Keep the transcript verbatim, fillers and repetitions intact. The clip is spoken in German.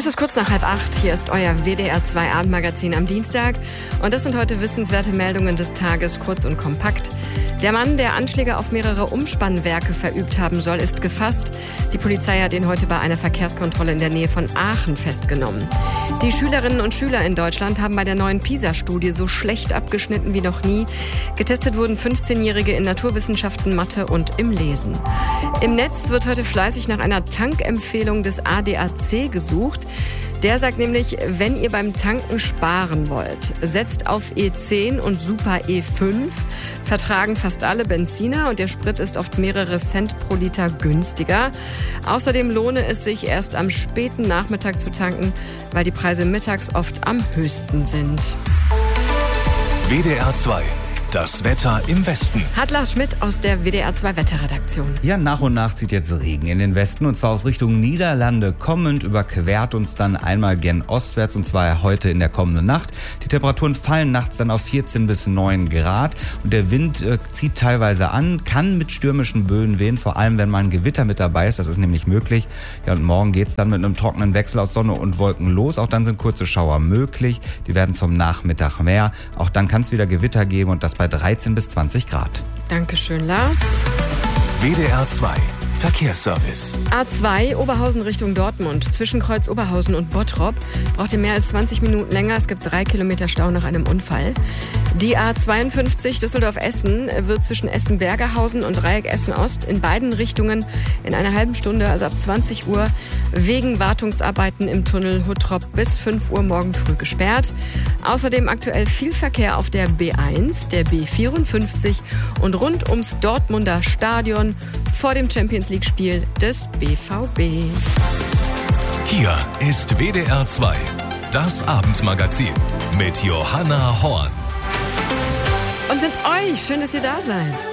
Es ist kurz nach halb acht. Hier ist euer W D R zwei Abendmagazin am Dienstag. Und das sind heute wissenswerte Meldungen des Tages, kurz und kompakt. Der Mann, der Anschläge auf mehrere Umspannwerke verübt haben soll, ist gefasst. Die Polizei hat ihn heute bei einer Verkehrskontrolle in der Nähe von Aachen festgenommen. Die Schülerinnen und Schüler in Deutschland haben bei der neuen PISA-Studie so schlecht abgeschnitten wie noch nie. Getestet wurden fünfzehnjährige in Naturwissenschaften, Mathe und im Lesen. Im Netz wird heute fleißig nach einer Tankempfehlung des A D A C gesucht. Der sagt nämlich, wenn ihr beim Tanken sparen wollt, setzt auf E zehn und Super E fünf. Vertragen fast alle Benziner und der Sprit ist oft mehrere Cent pro Liter günstiger. Außerdem lohne es sich erst am späten Nachmittag zu tanken, weil die Preise mittags oft am höchsten sind. W D R zwei. Das Wetter im Westen. Hat Lars Schmidt aus der W D R zwei Wetterredaktion. Ja, nach und nach zieht jetzt Regen in den Westen und zwar aus Richtung Niederlande kommend, überquert uns dann einmal gen ostwärts und zwar heute in der kommenden Nacht. Die Temperaturen fallen nachts dann auf vierzehn bis neun Grad und der Wind äh, zieht teilweise an, kann mit stürmischen Böen wehen, vor allem wenn mal ein Gewitter mit dabei ist, das ist nämlich möglich. Ja, und morgen geht's dann mit einem trockenen Wechsel aus Sonne und Wolken los, auch dann sind kurze Schauer möglich, die werden zum Nachmittag mehr. Auch dann kann es wieder Gewitter geben und das bei dreizehn bis zwanzig Grad. Dankeschön, Lars. W D R zwei Verkehrsservice. A zwei Oberhausen Richtung Dortmund. Zwischen Kreuz Oberhausen und Bottrop braucht ihr mehr als zwanzig Minuten länger. Es gibt drei Kilometer Stau nach einem Unfall. Die A zweiundfünfzig Düsseldorf-Essen wird zwischen Essen-Bergerhausen und Dreieck Essen-Ost in beiden Richtungen in einer halben Stunde, also ab zwanzig Uhr, wegen Wartungsarbeiten im Tunnel Huttrop bis fünf Uhr morgen früh gesperrt. Außerdem aktuell viel Verkehr auf der B eins, der B vierundfünfzig und rund ums Dortmunder Stadion vor dem Champions-League-Spiel des B V B. Hier ist W D R zwei, das Abendmagazin mit Johanna Horn. Und mit euch. Schön, dass ihr da seid.